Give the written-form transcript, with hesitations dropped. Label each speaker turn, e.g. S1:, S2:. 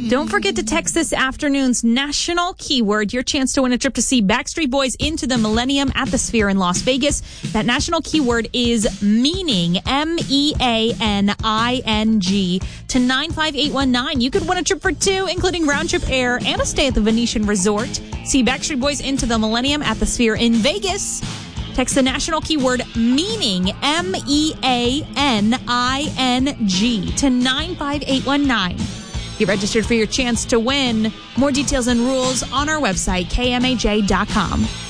S1: Don't forget to text this afternoon's national keyword, your chance to win a trip to see Backstreet Boys Into the Millennium at the Sphere in Las Vegas. That national keyword is meaning, MEANING, to 95819. You could win a trip for two, including round-trip air and a stay at the Venetian Resort. See Backstreet Boys Into the Millennium at the Sphere in Vegas. Text the national keyword meaning, MEANING, to 95819. Get registered for your chance to win. More details and rules on our website, kmaj.com.